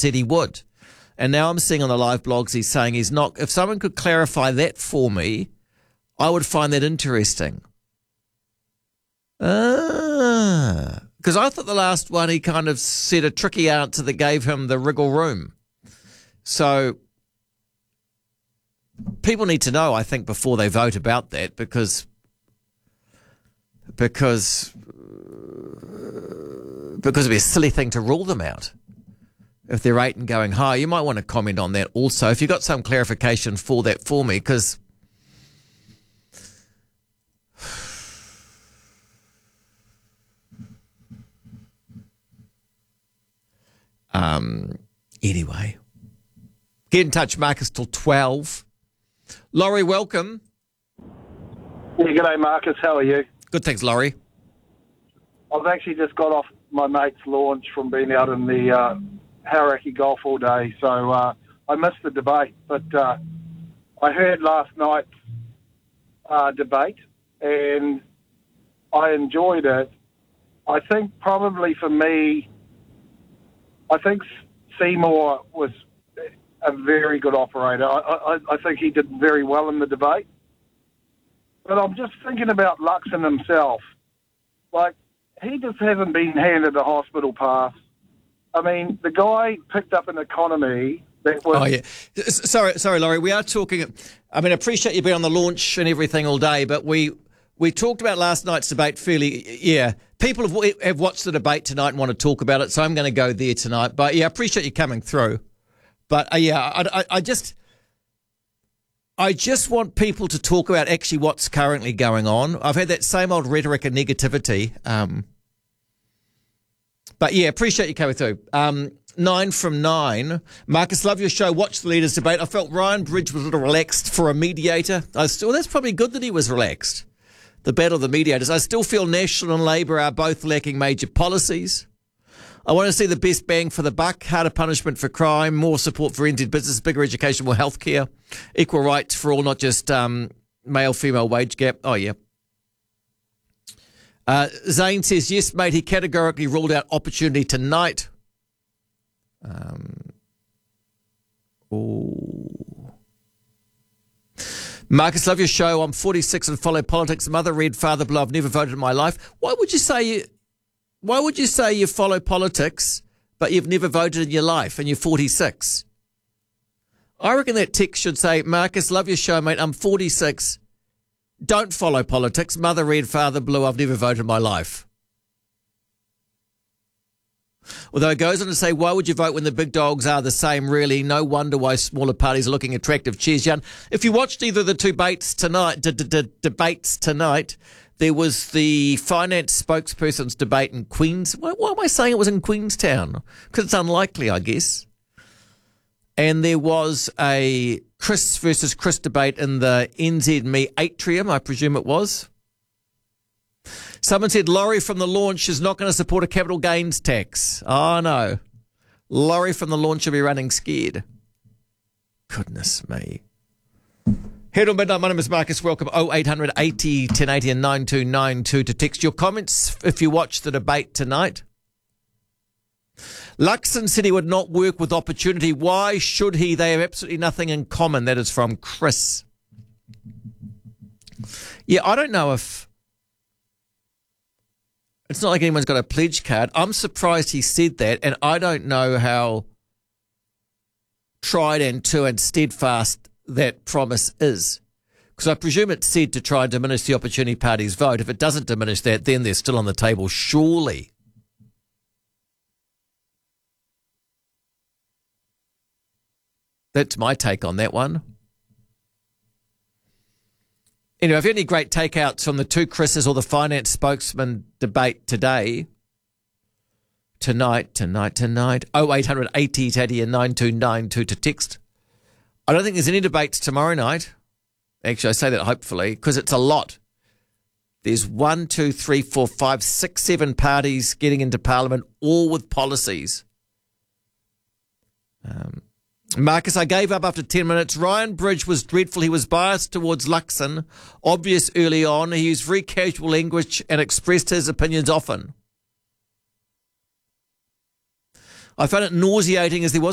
said he would. And now I'm seeing on the live blogs he's saying he's not. If someone could clarify that for me, I would find that interesting. Because I thought the last one he kind of said a tricky answer that gave him the wriggle room. So people need to know, I think, before they vote about that, because it'd be a silly thing to rule them out. If they're 8 and going high, you might want to comment on that also. If you've got some clarification for that for me, because anyway, get in touch, Marcus, till 12. Laurie, welcome. Yeah, g'day, Marcus. How are you? Good, thanks, Laurie. I've actually just got off my mate's launch from being out in the Hauraki Golf all day, so I missed the debate. But I heard last night's debate, and I enjoyed it. I think probably for me, I think Seymour was a very good operator. I think he did very well in the debate. But I'm just thinking about Luxon himself. Like, he just hasn't been handed a hospital pass. I mean, the guy picked up an economy that was... Oh, yeah. Sorry, Laurie. We are talking... I mean, I appreciate you being on the launch and everything all day, but we talked about last night's debate fairly... Yeah, people have watched the debate tonight and want to talk about it, so I'm going to go there tonight. But, yeah, I appreciate you coming through. But, I just want people to talk about actually what's currently going on. I've had that same old rhetoric and negativity. But, yeah, appreciate you coming through. 9 from 9. Marcus, love your show. Watch the leaders' debate. I felt Ryan Bridge was a little relaxed for a mediator. That's probably good that he was relaxed. The battle of the mediators. I still feel National and Labour are both lacking major policies. I want to see the best bang for the buck, harder punishment for crime, more support for NZ business, bigger education, more healthcare, equal rights for all, not just male-female wage gap. Oh, yeah. Zane says, yes, mate, he categorically ruled out opportunity tonight. Marcus, love your show. I'm 46 and follow politics. Mother red, father blue. I've never voted in my life. Why would you say you follow politics, but you've never voted in your life and you're 46? I reckon that text should say, Marcus, love your show, mate. I'm 46. Don't follow politics. Mother red, father blue. I've never voted in my life. Although it goes on to say, why would you vote when the big dogs are the same, really? No wonder why smaller parties are looking attractive. Cheers, Jan. If you watched either of the two debates tonight, there was the finance spokesperson's debate in Queens. Why am I saying it was in Queenstown? Because it's unlikely, I guess. And there was a Chris versus Chris debate in the NZME atrium, I presume it was. Someone said Laurie from the launch is not going to support a capital gains tax. Oh, no. Laurie from the launch will be running scared. Goodness me. Head on midnight. My name is Marcus. Welcome. 0800 80 1080 and 9292 to text your comments if you watch the debate tonight. Luxon said he would not work with opportunity. Why should he? They have absolutely nothing in common. That is from Chris. Yeah, I don't know if... It's not like anyone's got a pledge card. I'm surprised he said that, and I don't know how tried and true and steadfast that promise is. Because I presume it's said to try and diminish the Opportunity Party's vote. If it doesn't diminish that, then they're still on the table, surely. That's my take on that one. Anyway, if you have any great takeouts from the two Chris's or the finance spokesman debate tonight, 0800 80 Teddy and 9292 to text. I don't think there's any debates tomorrow night. Actually, I say that hopefully because it's a lot. There's 1, 2, 3, 4, 5, 6, 7 parties getting into Parliament, all with policies. Marcus, I gave up after 10 minutes. Ryan Bridge was dreadful. He was biased towards Luxon. Obvious early on. He used very casual language and expressed his opinions often. I found it nauseating as there was